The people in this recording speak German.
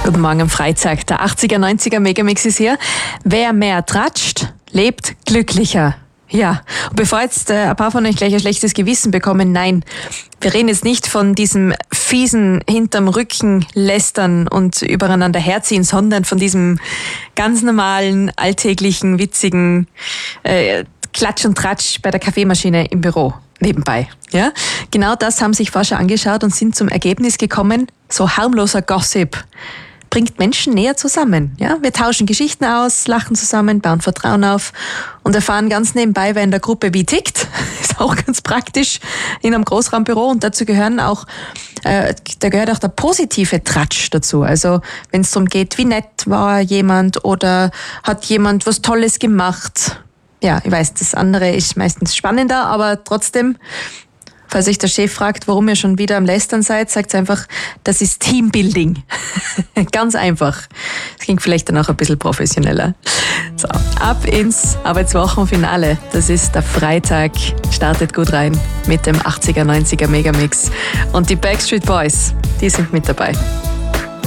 Guten Morgen am Freitag. Der 80er, 90er Megamix ist hier. Wer mehr tratscht, lebt glücklicher. Ja, und bevor jetzt ein paar von euch gleich ein schlechtes Gewissen bekommen, nein, wir reden jetzt nicht von diesem fiesen hinterm Rücken lästern und übereinander herziehen, sondern von diesem ganz normalen, alltäglichen, witzigen Klatsch und Tratsch bei der Kaffeemaschine im Büro nebenbei. Ja, genau das haben sich Forscher angeschaut und sind zum Ergebnis gekommen, so harmloser Gossip bringt Menschen näher zusammen. Ja, wir tauschen Geschichten aus, lachen zusammen, bauen Vertrauen auf und erfahren ganz nebenbei, wer in der Gruppe wie tickt. Ist auch ganz praktisch in einem Großraumbüro und dazu gehören auch, da gehört auch der positive Tratsch dazu. Also wenn es darum geht, wie nett war jemand oder hat jemand was Tolles gemacht. Ja, ich weiß, das andere ist meistens spannender, aber trotzdem, falls euch der Chef fragt, warum ihr schon wieder am Lästern seid, sagt einfach, das ist Teambuilding. Ganz einfach. Das klingt vielleicht dann auch ein bisschen professioneller. So, ab ins Arbeitswochenfinale. Das ist der Freitag. Startet gut rein mit dem 80er, 90er Megamix. Und die Backstreet Boys, die sind mit dabei.